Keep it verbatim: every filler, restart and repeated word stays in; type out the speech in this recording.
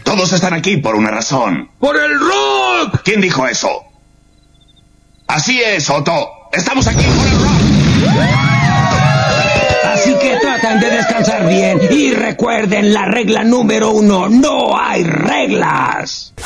Todos están aquí por una razón. ¡Por el rock! ¿Quién dijo eso? Así es, Otto. Estamos aquí por el rock. Así que traten de descansar bien y recuerden la regla número uno. No hay reglas.